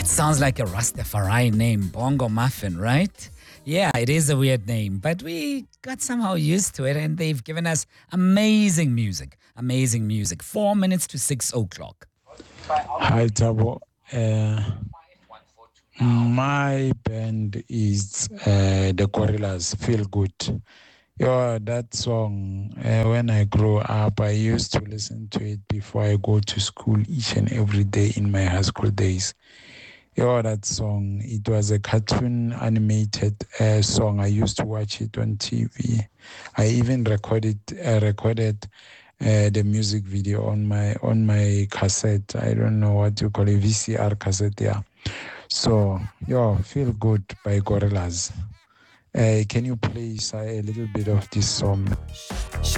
sounds like a Rastafari name, Bongo Muffin, right? Yeah, it is a weird name, but we got somehow used to it, and they've given us amazing music. Amazing music. 4 minutes to 6 o'clock. Hi, Tabo. My band is the Gorillas. Feel Good. Yeah, that song, when I grew up, I used to listen to it before I go to school each and every day in my high school days. Yeah, that song, it was a cartoon animated song. I used to watch it on TV. I even recorded the music video on my cassette. I don't know what you call it, VCR cassette, yeah. So, yeah, Feel Good by Gorillaz. Can you play a little bit of this song?